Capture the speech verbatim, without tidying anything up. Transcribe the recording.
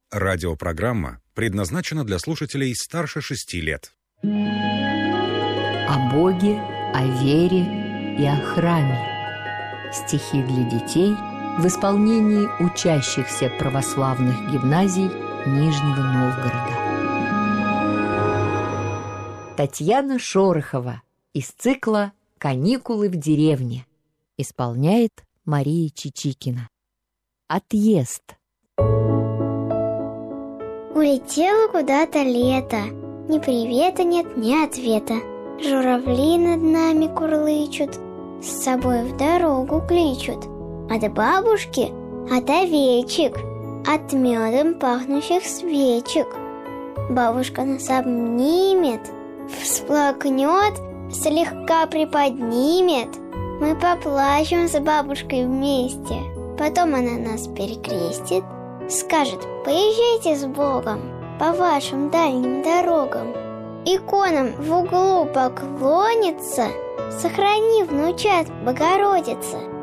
Радиопрограмма предназначена для слушателей старше шести лет. О Боге, о вере и о храме. Стихи для детей в исполнении учащихся православных гимназий Нижнего Новгорода. Татьяна Шорохова из цикла «Каникулы в деревне» исполняет Мария Чичикина. Отъезд. Улетело куда-то лето, ни привета нет, ни ответа. Журавли над нами курлычут, с собой в дорогу кличут. От бабушки, от овечек, от медом пахнущих свечек. Бабушка нас обнимет, всплакнет, слегка приподнимет. Мы поплачем с бабушкой вместе. Потом она нас перекрестит, скажет: поезжайте с Богом по вашим дальним дорогам. Иконам в углу поклонится: сохрани, внучат, Богородица.